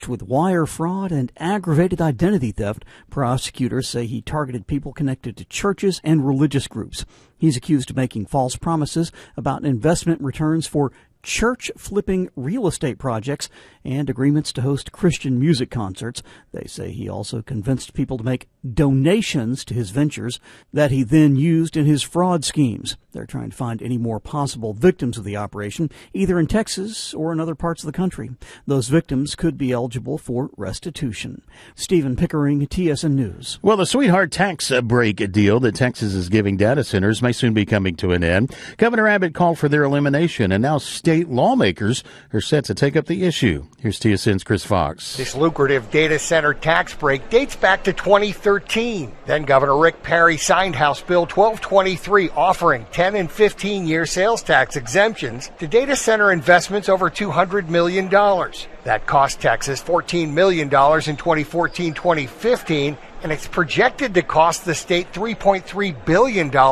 with wire fraud and aggravated identity theft. Prosecutors say he targeted people connected to churches and religious groups. He's accused of making false promises about investment returns for church-flipping real estate projects and agreements to host Christian music concerts. They say he also convinced people to make donations to his ventures that he then used in his fraud schemes. They're trying to find any more possible victims of the operation, either in Texas or in other parts of the country. Those victims could be eligible for restitution. Stephen Pickering, TSN News. Well, the sweetheart tax break deal that Texas is giving data centers may soon be coming to an end. Governor Abbott called for their elimination, and now state lawmakers are set to take up the issue. Here's TSN's Chris Fox. This lucrative data center tax break dates back to 2013. Then Governor Rick Perry signed House Bill 1223, offering 10 and 15-year sales tax exemptions to data center investments over $200 million. That cost Texas $14 million in 2014-2015, and it's projected to cost the state $3.3 billion in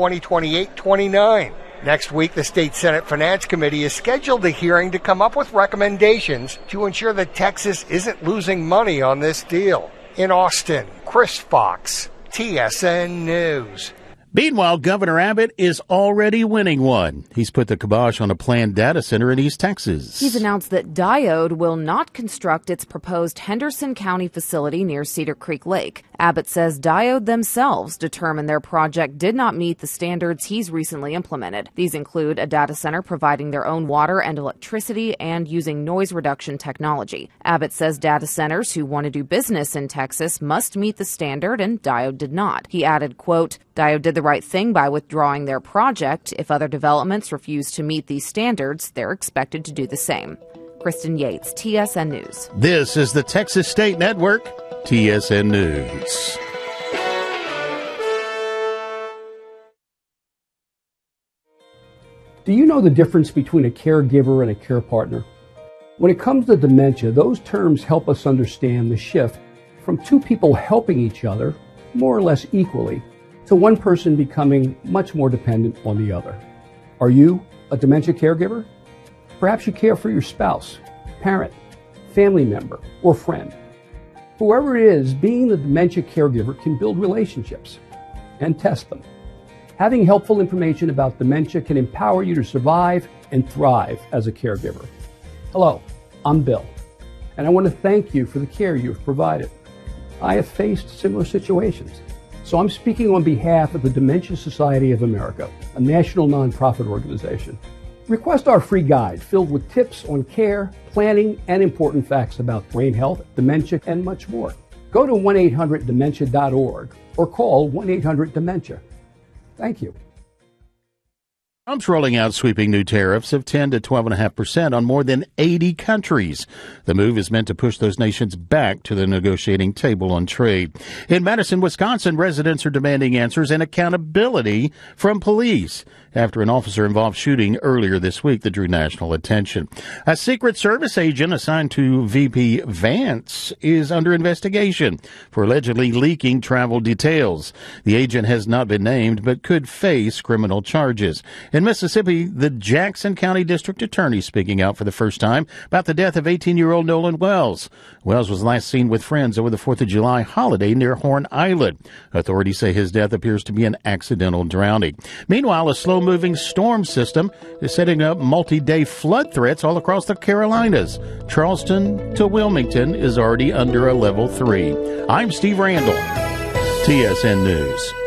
2028-29. Next week, the State Senate Finance Committee is scheduled a hearing to come up with recommendations to ensure that Texas isn't losing money on this deal. In Austin, Chris Fox, TSN News. Meanwhile, Governor Abbott is already winning one. He's put the kibosh on a planned data center in East Texas. He's announced that Diode will not construct its proposed Henderson County facility near Cedar Creek Lake. Abbott says Diode themselves determined their project did not meet the standards he's recently implemented. These include a data center providing their own water and electricity and using noise reduction technology. Abbott says data centers who want to do business in Texas must meet the standard, and Diode did not. He added, quote, Diode did the right thing by withdrawing their project. If other developments refuse to meet these standards, they're expected to do the same. Kristen Yates, TSN News. This is the Texas State Network, TSN News. Do you know the difference between a caregiver and a care partner? When it comes to dementia, those terms help us understand the shift from two people helping each other more or less equally to one person becoming much more dependent on the other. Are you a dementia caregiver? Perhaps you care for your spouse, parent, family member, or friend. Whoever it is, being the dementia caregiver can build relationships and test them. Having helpful information about dementia can empower you to survive and thrive as a caregiver. Hello, I'm Bill, and I want to thank you for the care you've provided. I have faced similar situations. So I'm speaking on behalf of the Dementia Society of America, a national nonprofit organization. Request our free guide filled with tips on care, planning, and important facts about brain health, dementia, and much more. Go to 1-800-DEMENTIA.org or call 1-800-DEMENTIA. Thank you. Trump's rolling out sweeping new tariffs of 10 to 12.5% on more than 80 countries. The move is meant to push those nations back to the negotiating table on trade. In Madison, Wisconsin, residents are demanding answers and accountability from police after an officer-involved shooting earlier this week that drew national attention. A Secret Service agent assigned to VP Vance is under investigation for allegedly leaking travel details. The agent has not been named but could face criminal charges. In Mississippi, the Jackson County District Attorney speaking out for the first time about the death of 18-year-old Nolan Wells. Wells was last seen with friends over the 4th of July holiday near Horn Island. Authorities say his death appears to be an accidental drowning. Meanwhile, a slow-moving storm system is setting up multi-day flood threats all across the Carolinas. Charleston to Wilmington is already under a level 3. I'm Steve Randall, TSN News.